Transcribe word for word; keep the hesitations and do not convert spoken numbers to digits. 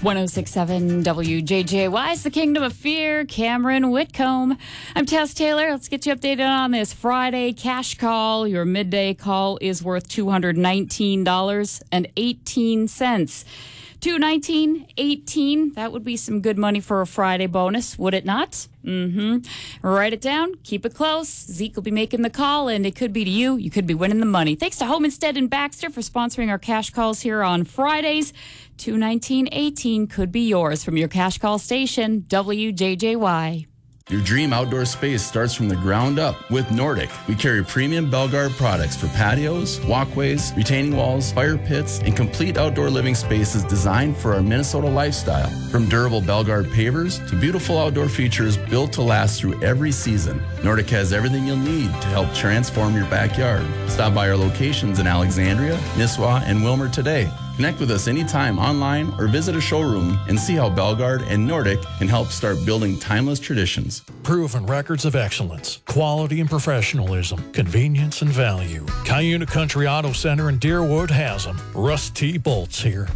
one oh six point seven W J J Y is the Kingdom of Fear. Cameron Whitcomb. I'm Tess Taylor. Let's get you updated on this Friday cash call. Your midday call is worth two hundred nineteen dollars and eighteen cents. two nineteen eighteen. That would be some good money for a Friday bonus, would it not? Mm-hmm. Write it down. Keep it close. Zeke will be making the call, and it could be to you. You could be winning the money. Thanks to Home Instead and Baxter for sponsoring our cash calls here on Fridays. two nineteen eighteen could be yours from your cash call station, W J J Y. Your dream outdoor space starts from the ground up with Nordic. We carry premium Belgard products for patios, walkways, retaining walls, fire pits, and complete outdoor living spaces designed for our Minnesota lifestyle. From durable Belgard pavers to beautiful outdoor features built to last through every season, Nordic has everything you'll need to help transform your backyard. Stop by our locations in Alexandria, Nisswa, and Wilmer today. Connect with us anytime online or visit a showroom and see how Belgard and Nordic can help start building timeless traditions. Proven records of excellence, quality and professionalism, convenience and value. Cuyuna Country Auto Center in Deerwood has them. Russ T. Bolts here.